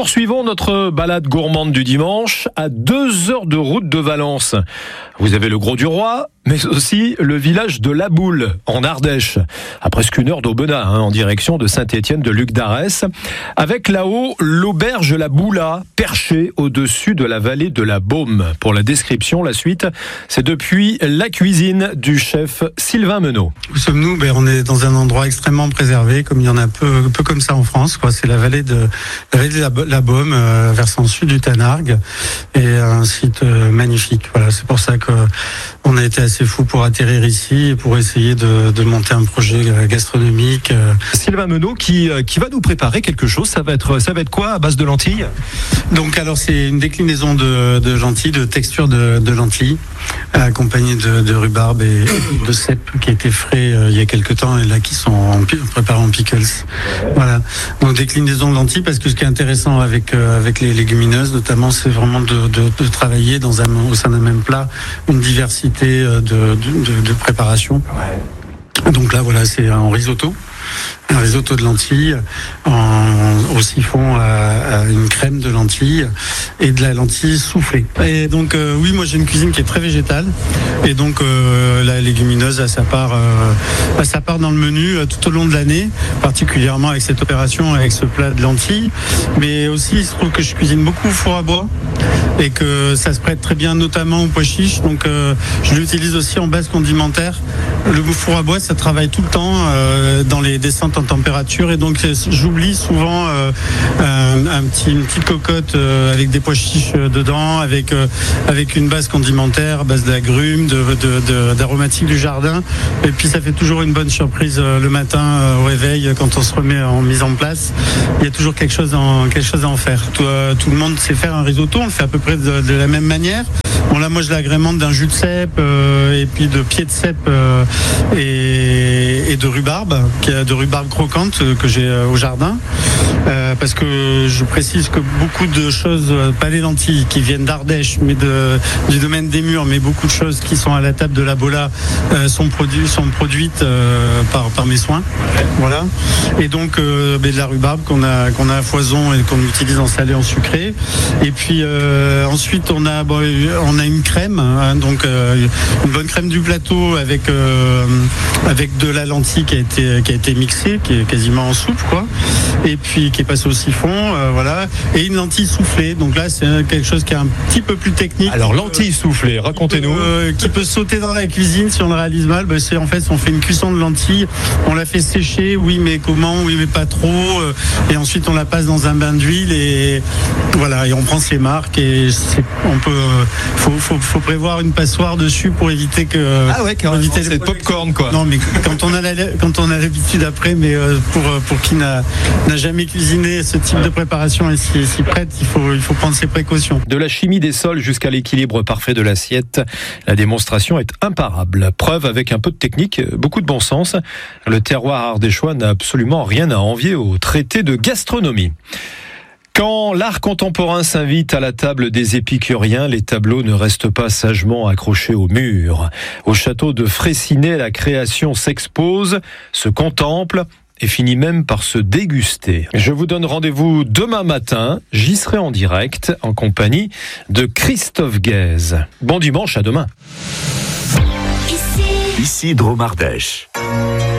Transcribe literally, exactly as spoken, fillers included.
Poursuivons notre balade gourmande du dimanche à deux heures de route de Valence. Vous avez le Gros du Roi, mais aussi le village de La Boule, en Ardèche, à presque une heure d'Aubenas, hein, en direction de Saint-Étienne de Luc d'Arès, avec là-haut l'auberge La Boula, perchée au-dessus de la vallée de la Baume. Pour la description, la suite, c'est depuis la cuisine du chef Sylvain Menot. Où sommes-nous ? Ben, on est dans un endroit extrêmement préservé, comme il y en a peu, peu comme ça en France, quoi. C'est la vallée de la, vallée de la, la Baume, euh, versant sud du Tanargue, et un site euh, magnifique. Voilà, c'est pour ça que on a été assez fou pour atterrir ici et pour essayer de, de monter un projet gastronomique. Sylvain Menot qui, qui va nous préparer quelque chose. Ça va être, ça va être quoi à base de lentilles ? Donc alors c'est une déclinaison de, de lentilles, de texture de, de lentilles, accompagnée de, de rhubarbe et de cèpe qui a été frais euh, il y a quelques temps et là qui sont en, préparés en pickles. Voilà. Donc déclinaison de lentilles parce que ce qui est intéressant avec euh, avec les légumineuses notamment, c'est vraiment de, de, de travailler dans un au sein d'un même plat une diversité de, de, de, de préparation. Donc là voilà, c'est en risotto. Un risotto de lentilles en, au siphon à, à une crème de lentilles et de la lentille soufflée. Et donc euh, oui, moi j'ai une cuisine qui est très végétale et donc euh, la légumineuse a sa part, euh, a sa part dans le menu euh, tout au long de l'année, particulièrement avec cette opération, avec ce plat de lentilles. Mais aussi il se trouve que je cuisine beaucoup au four à bois et que ça se prête très bien notamment au pois chiche. Donc euh, je l'utilise aussi en base condimentaire. Le four à bois, ça travaille tout le temps euh, dans les descentes en température et donc j'oublie souvent euh, un, un petit, une petite cocotte euh, avec des pois chiches dedans, avec euh, avec une base condimentaire, base d'agrumes, de, de, de, d'aromatiques du jardin. Et puis ça fait toujours une bonne surprise euh, le matin euh, au réveil quand on se remet en mise en place. Il y a toujours quelque chose en quelque chose à en faire. Tout, euh, tout le monde sait faire un risotto, on le fait à peu près de, de la même manière. Bon là moi je l'agrémente d'un jus de cèpe euh, et puis de pieds de cèpe euh, et, et de rhubarbe, de rhubarbe croquante euh, que j'ai euh, au jardin. Euh, parce que je précise que beaucoup de choses, euh, pas les lentilles qui viennent d'Ardèche, mais de, du domaine des Murs, mais beaucoup de choses qui sont à la table de la Bola euh, sont, produits, sont produites euh, par, par mes soins. Voilà. Et donc euh, ben, de la rhubarbe qu'on a, qu'on a à foison et qu'on utilise en salé, en sucré. Et puis euh, ensuite on a, bon, on a une crème, hein, donc euh, une bonne crème du plateau avec, euh, avec de la lentille qui a été, qui a été mixée, qui est quasiment en soupe, quoi. Et puis qui est passé au siphon, euh, voilà, et une lentille soufflée. Donc là, c'est quelque chose qui est un petit peu plus technique. Alors lentille soufflée, racontez-nous. Qui peut, euh, qui peut sauter dans la cuisine si on le réalise mal. Ben, c'est en fait, on fait une cuisson de lentilles, on la fait sécher, oui, mais comment, oui, mais pas trop. Euh, et ensuite, on la passe dans un bain d'huile et voilà, et on prend ses marques et c'est, on peut, euh, faut, faut, faut prévoir une passoire dessus pour éviter que. Ah ouais, quand éviter c'est popcorn quoi. Non, mais quand on a la, quand on a l'habitude après, mais euh, pour pour qui n'a n'a jamais cuisiné ce type de préparation et s'y, s'y prête, il faut, il faut prendre ses précautions. De la chimie des sols jusqu'à l'équilibre parfait de l'assiette, la démonstration est imparable. Preuve avec un peu de technique, beaucoup de bon sens. Le terroir ardéchois n'a absolument rien à envier au traité de gastronomie. Quand l'art contemporain s'invite à la table des épicuriens, les tableaux ne restent pas sagement accrochés au mur. Au château de Fraissinet, la création s'expose, se contemple et finit même par se déguster. Je vous donne rendez-vous demain matin. J'y serai en direct en compagnie de Christophe Guèze. Bon dimanche, à demain. Ici, Ici Drôme Ardèche.